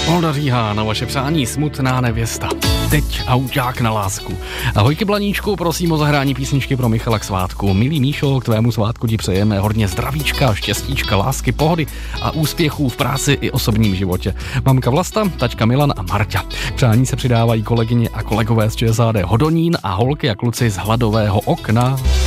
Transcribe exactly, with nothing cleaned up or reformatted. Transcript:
Olda Říhá, na vaše přání smutná nevěsta. Teď auťák na lásku. Ahojky Blaníčku, prosím o zahrání písničky pro Michala k svátku. Milý Míšo, k tvému svátku ti přejeme hodně zdravíčka, štěstíčka, lásky, pohody a úspěchů v práci i osobním životě. Mamka Vlasta, tačka Milan a Marťa. K přání se přidávají kolegyně a kolegové z ČSAD Hodonín a holky a kluci z Hladového Okna.